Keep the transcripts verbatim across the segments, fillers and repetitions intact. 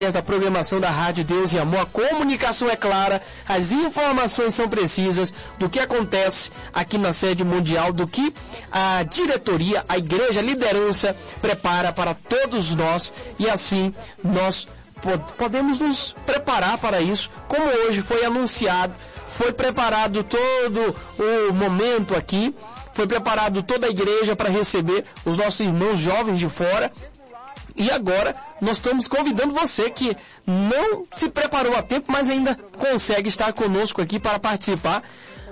da programação da Rádio Deus e Amor, a comunicação é clara, as informações são precisas do que acontece aqui na sede mundial, do que a diretoria, a igreja, a liderança prepara para todos nós, e assim nós podemos nos preparar para isso, como hoje foi anunciado, foi preparado todo o momento aqui, foi preparado toda a igreja para receber os nossos irmãos jovens de fora. E agora nós estamos convidando você que não se preparou a tempo, mas ainda consegue estar conosco aqui para participar.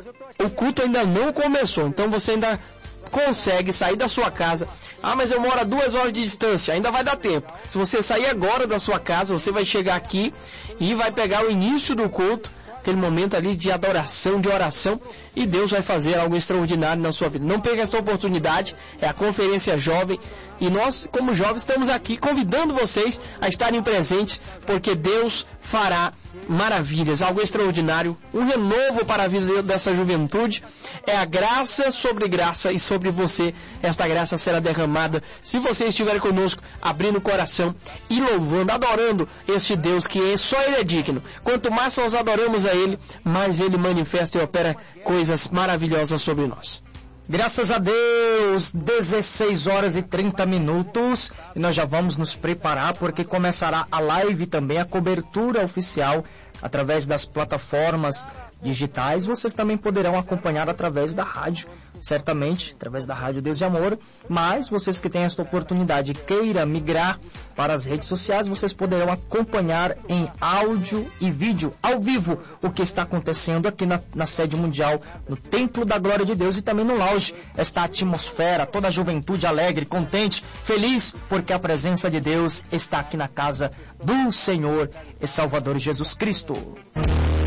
O culto ainda não começou, então você ainda consegue sair da sua casa. Ah, mas eu moro a duas horas de distância, ainda vai dar tempo. Se você sair agora da sua casa, você vai chegar aqui e vai pegar o início do culto, aquele momento ali de adoração, de oração, e Deus vai fazer algo extraordinário na sua vida. Não perca essa oportunidade, é a Conferência Jovem, e nós, como jovens, estamos aqui convidando vocês a estarem presentes, porque Deus fará maravilhas, algo extraordinário, um renovo para a vida dessa juventude. É a graça sobre graça, e sobre você esta graça será derramada, se você estiver conosco, abrindo o coração e louvando, adorando este Deus que é, só Ele é digno. Quanto mais nós adoramos a Ele, mais Ele manifesta e opera coisas maravilhosas sobre nós. Graças a Deus, dezesseis horas e trinta minutos, e nós já vamos nos preparar porque começará a live também, a cobertura oficial através das plataformas digitais. Vocês também poderão acompanhar através da rádio, certamente, através da Rádio Deus e Amor, mas vocês que têm esta oportunidade e queira migrar para as redes sociais, vocês poderão acompanhar em áudio e vídeo, ao vivo, o que está acontecendo aqui na, na sede mundial, no Templo da Glória de Deus, e também no lounge, esta atmosfera, toda a juventude alegre, contente, feliz, porque a presença de Deus está aqui na casa do Senhor e Salvador Jesus Cristo.